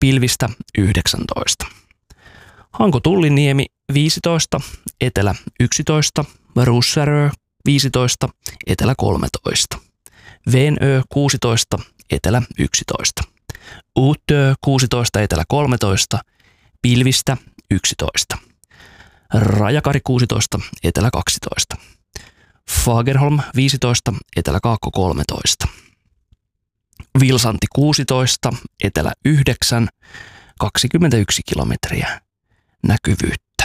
pilvistä 19. Hanko-Tulliniemi 15, etelä 11, Russärö 15, etelä 13. Venö 16, etelä 11. Uutö 16, etelä 13, pilvistä 11. Rajakari 16, etelä 12. Fagerholm 15, etelä-kaakko 13. Vilsanti 16, etelä 9, 21 kilometriä näkyvyyttä.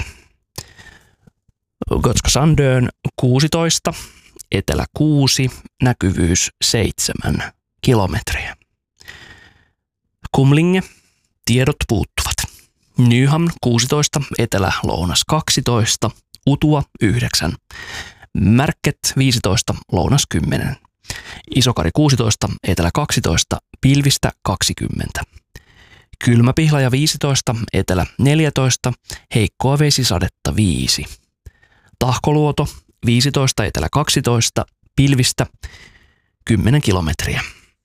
Gotska Sandön 16, etelä 6, näkyvyys 7 kilometriä. Kumlinge, tiedot puuttuvat. Nyhamn 16, etelä-lounas 12, Utua 9. Märket 15, lounas 10. Isokari 16, etelä 12, pilvistä 20. Kylmäpihlaja 15, etelä 14, heikkoa vesisadetta 5. Tahkoluoto 15, etelä 12, pilvistä 10 kilometriä.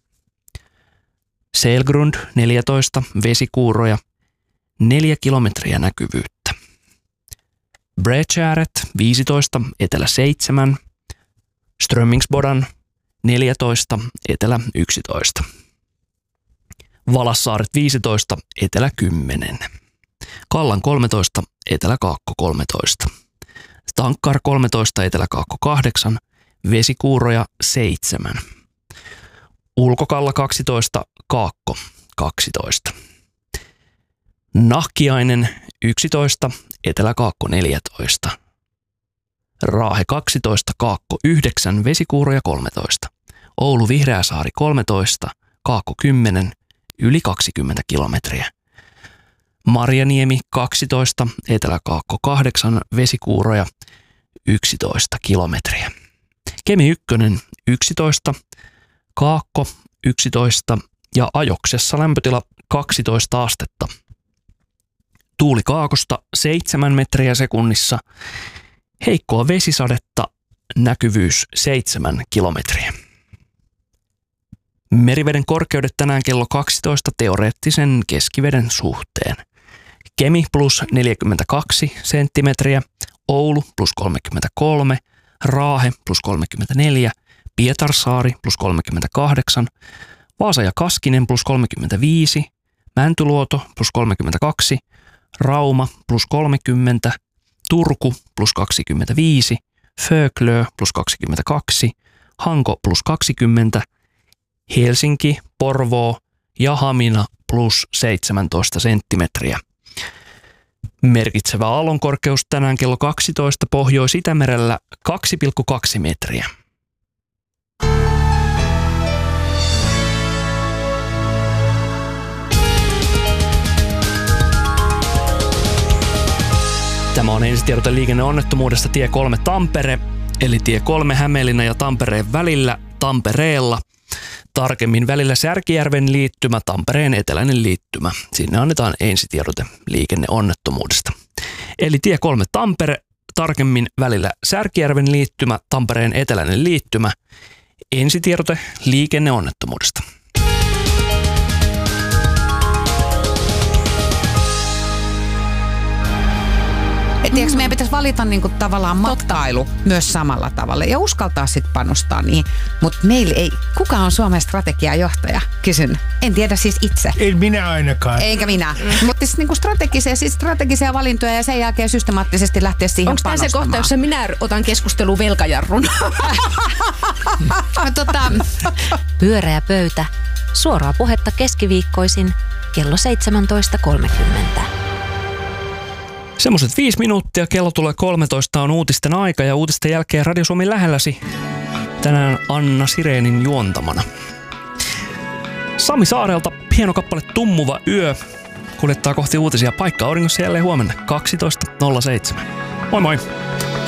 Selgrund 14, vesikuuroja 4 kilometriä näkyvyyttä. Bredgäret 15, etelä 7, Strömmingsbodan 14, etelä 11. Valassaaret 15, etelä 10. Kallan 13, etelä-kaakko 13. Tankkar 13, etelä-kaakko 8, vesikuuroja 7. Ulkokalla 12, kaakko 12. Nahkiainen 11, etelä-kaakko 14. Raahe 12, kaakko 9, vesikuuroja 13. Oulu Vihreäsaari 13, kaakko 10, yli 20 kilometriä. Marjaniemi 12, etelä-kaakko 8, vesikuuroja 11 kilometriä. Kemi 1 11, kaakko 11 ja Ajoksessa lämpötila 12 astetta. Tuuli kaakosta 7 metriä sekunnissa. Heikkoa vesisadetta, näkyvyys 7 kilometriä. Meriveden korkeudet tänään kello 12 teoreettisen keskiveden suhteen. Kemi plus 42 senttimetriä, Oulu plus 33, Raahe plus 34, Pietarsaari plus 38, Vaasa ja Kaskinen plus 35, Mäntyluoto plus 32, Rauma plus 30, Turku plus 25, Föglö plus 22, Hanko plus 20, Helsinki, Porvoo ja Hamina plus 17 senttimetriä. Merkitsevä aallonkorkeus tänään kello 12 Pohjois-Itämerellä 2,2 metriä. Tämä on ensitiedote liikenneonnettomuudesta tie 3 Tampere, eli tie 3 Hämeenlinnan ja Tampereen välillä Tampereella. Tarkemmin välillä Särkijärven liittymä, Tampereen eteläinen liittymä. Sinne annetaan ensitiedote liikenneonnettomuudesta. Eli tie 3 Tampere, tarkemmin välillä Särkijärven liittymä, Tampereen eteläinen liittymä. Ensitiedote liikenneonnettomuudesta. Tiedätkö, meidän pitäisi valita niinku tavallaan matkailu myös samalla tavalla ja uskaltaa sitten panostaa niihin. Mutta meillä ei, kuka on Suomen strategiajohtaja? Kysyn. En tiedä siis itse. En minä ainakaan. Eikä minä. Mutta siis niinku strategisia valintoja ja sen jälkeen systemaattisesti lähteä siihen Onko panostamaan. tämä se kohta, jossa minä otan keskustelun velkajarrun? Pyöreä pöytä. Suoraa puhetta keskiviikkoisin kello 17.30. Semmoiset 5 minuuttia, kello tulee 13, on uutisten aika ja uutisten jälkeen Radio Suomi lähelläsi. Tänään Anna Sireenin juontamana. Sami Saarelta hieno kappale Tummuva yö kuljettaa kohti uutisia. Paikka auringossa jälleen huomenna 12.07. Moi moi!